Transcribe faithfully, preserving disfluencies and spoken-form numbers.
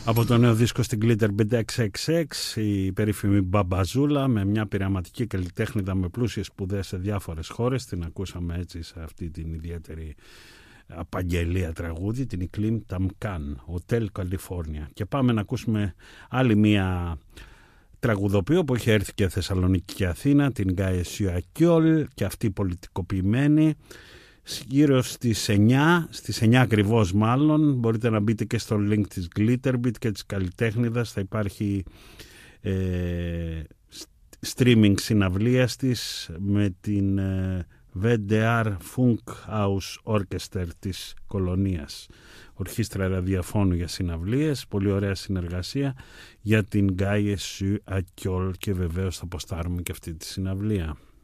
Από το νέο δίσκο στην Glitterbit εξ εξ εξ, η περίφημη Μπαμπαζούλα, με μια πειραματική καλλιτέχνηδα με πλούσιες σπουδές σε διάφορες χώρες. Την ακούσαμε έτσι σε αυτή την ιδιαίτερη απαγγελία τραγούδι, την Iklim Tamkan, Hotel California. Και πάμε να ακούσουμε άλλη μια τραγουδοποιό που έχει έρθει και Θεσσαλονίκη και Αθήνα, την Γκάιε Σιουακιόλ, και αυτή πολιτικοποιημένη. Γύρω στις εννιά, στις εννιά ακριβώς μάλλον, μπορείτε να μπείτε και στο link της Glitterbit και της καλλιτέχνηδας. Θα υπάρχει ε, streaming συναυλίας της με την ε, βι ντι αρ Funkhaus Orchester της Κολονίας, ορχήστρα ραδιοφώνου για συναυλίες. Πολύ ωραία συνεργασία για την Γκάιε Σιουακιόλ, και βεβαίως θα ποστάρουμε και αυτή τη συναυλία.